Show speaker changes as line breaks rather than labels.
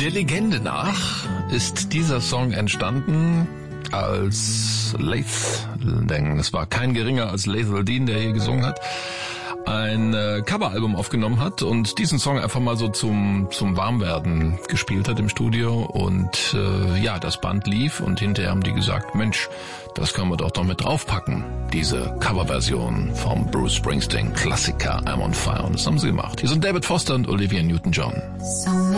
Der Legende nach ist dieser Song entstanden, als Laith, denn es war kein geringer als Laith Al-Deen, der hier gesungen hat, ein Coveralbum aufgenommen hat und diesen Song einfach mal so zum Warmwerden gespielt hat im Studio und das Band lief und hinterher haben die gesagt, Mensch, das können wir doch noch mit draufpacken, diese Coverversion vom Bruce Springsteen Klassiker I'm on Fire, und das haben sie gemacht. Hier sind David Foster und Olivia Newton-John.